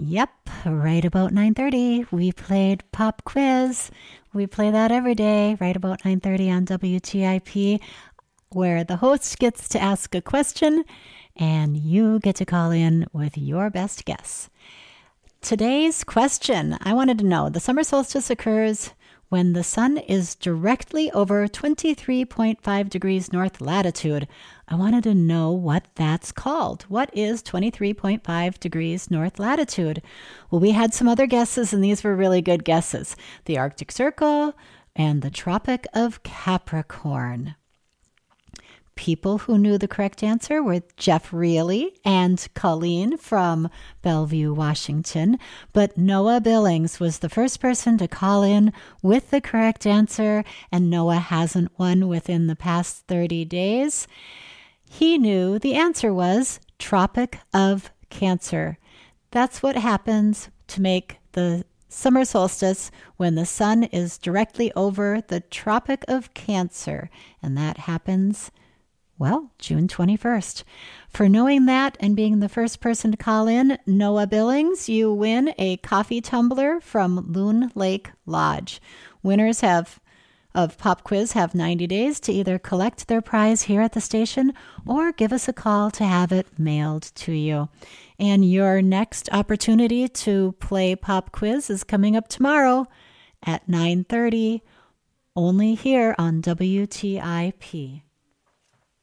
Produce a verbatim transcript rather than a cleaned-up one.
Yep, right about nine thirty, we played Pop Quiz. We play that every day, right about nine thirty on W T I P, where the host gets to ask a question and you get to call in with your best guess. Today's question, I wanted to know, the summer solstice occurs when the sun is directly over twenty-three point five degrees north latitude. I wanted to know what that's called. What is twenty-three point five degrees north latitude? Well, we had some other guesses, and these were really good guesses. The Arctic Circle and the Tropic of Capricorn. People who knew the correct answer were Jeff Reilly and Colleen from Bellevue, Washington. But Noah Billings was the first person to call in with the correct answer, and Noah hasn't won within the past thirty days. He knew the answer was Tropic of Cancer. That's what happens to make the summer solstice when the sun is directly over the Tropic of Cancer, and that happens well, June twenty-first. For knowing that and being the first person to call in, Noah Billings, you win a coffee tumbler from Loon Lake Lodge. Winners have of Pop Quiz have ninety days to either collect their prize here at the station or give us a call to have it mailed to you. And your next opportunity to play Pop Quiz is coming up tomorrow at nine thirty, only here on W T I P.